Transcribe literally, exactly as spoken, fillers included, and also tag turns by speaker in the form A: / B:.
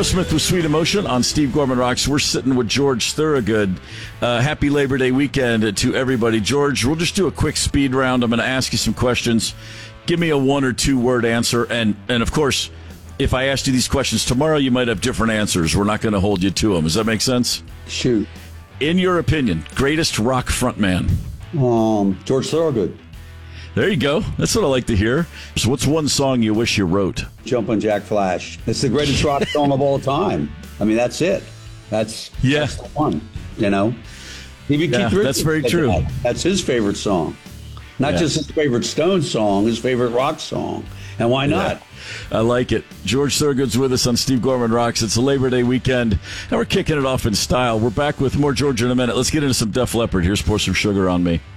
A: Aerosmith with Sweet Emotion on Steve Gorman Rocks. We're sitting with George Thorogood. Uh, happy Labor Day weekend to everybody. George, we'll just do a quick speed round. I'm going to ask you some questions. Give me a one or two word answer. And, and of course, if I asked you these questions tomorrow, you might have different answers. We're not going to hold you to them. Does that make sense?
B: Shoot.
A: In your opinion, greatest rock frontman?
B: Um, George Thorogood.
A: There you go. That's what I like to hear. So what's one song you wish you wrote?
B: Jumpin' Jack Flash. It's the greatest rock song of all time. I mean, that's it. That's,
A: yeah.
B: that's the one, you know? Even
A: Yeah,
B: Keith Richards
A: that's very
B: said
A: true.
B: That. That's his favorite song. Not
A: Yeah.
B: just his favorite Stone song, his favorite rock song. And why not?
A: Yeah, I like it. George Thorogood's with us on Steve Gorman Rocks. It's a Labor Day weekend, and we're kicking it off in style. We're back with more George in a minute. Let's get into some Def Leppard. Here's Pour Some Sugar on Me.